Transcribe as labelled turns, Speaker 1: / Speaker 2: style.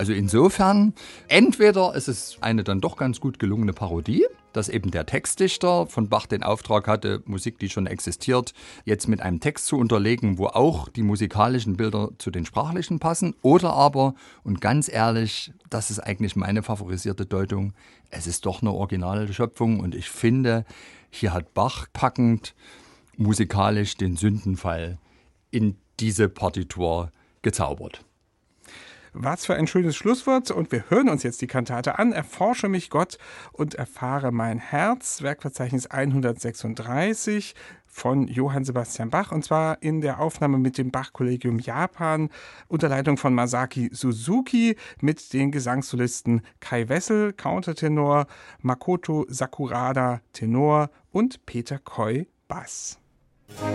Speaker 1: Also insofern, entweder ist es eine dann doch ganz gut gelungene Parodie, dass eben der Textdichter von Bach den Auftrag hatte, Musik, die schon existiert, jetzt mit einem Text zu unterlegen, wo auch die musikalischen Bilder zu den sprachlichen passen. Oder aber, und ganz ehrlich, das ist eigentlich meine favorisierte Deutung, es ist doch eine originale Schöpfung und ich finde, hier hat Bach packend musikalisch den Sündenfall in diese Partitur gezaubert.
Speaker 2: Was für ein schönes Schlusswort, und wir hören uns jetzt die Kantate an. Erforsche mich Gott und erfahre mein Herz, Werkverzeichnis 136 von Johann Sebastian Bach, und zwar in der Aufnahme mit dem Bach-Kollegium Japan unter Leitung von Masaki Suzuki mit den Gesangssolisten Kai Wessel, Countertenor, Makoto Sakurada, Tenor und Peter Koi, Bass.